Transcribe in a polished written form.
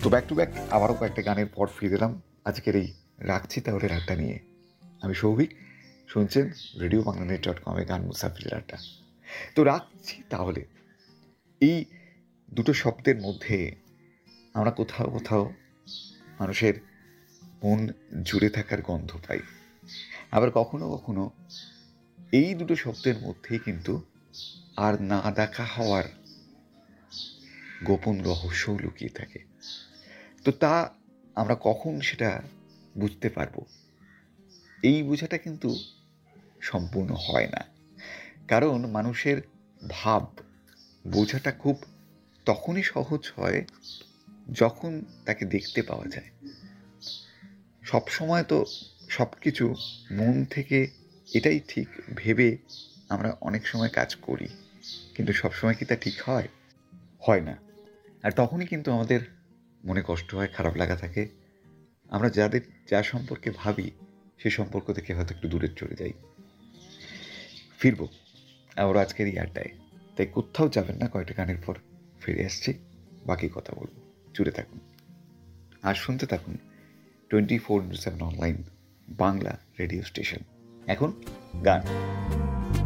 তো back to back আবারও কয়েকটা গানের পর ফিরে এলাম আজকের এই রাখছি তাহলে আড্ডা নিয়ে। আমি সৌভিক, শুনছেন রেডিও বাংলানেট.com-এ গান মুসাফিরের আড্ডা। তো রাখছি তাহলে এই দুটো শব্দের মধ্যে আমরা কোথাও কোথাও মানুষের মন জুড়ে থাকার গন্ধ পাই, আবার কখনো কখনো এই দুটো শব্দের মধ্যেই কিন্তু আর না দেখা হওয়ার গোপন রহস্যও লুকিয়ে থাকে। তো তা আমরা কখন সেটা বুঝতে পারবো, এই বোঝাটা কিন্তু সম্পূর্ণ হয় না। কারণ মানুষের ভাব বোঝাটা খুব তখনই সহজ হয় যখন তাকে দেখতে পাওয়া যায়। সবসময় তো সব কিছু মন থেকে এটাই ঠিক ভেবে আমরা অনেক সময় কাজ করি, কিন্তু সবসময় কি তা ঠিক হয়? হয় না। আর তখনই কিন্তু আমাদের মনে কষ্ট হয়, খারাপ লাগা থাকে। আমরা যা সম্পর্কে ভাবি সে সম্পর্ক থেকে হয়তো একটু দূরে চলে যাই। ফিরবো আবার আজকের এই আড্ডায়, তাই কোথাও যাবেন না। কয়েকটা গানের পর ফিরে আসছি, বাকি কথা বলবো। জুড়ে থাকুন আর শুনতে থাকুন 24/7 অনলাইন বাংলা রেডিও স্টেশন। এখন গান।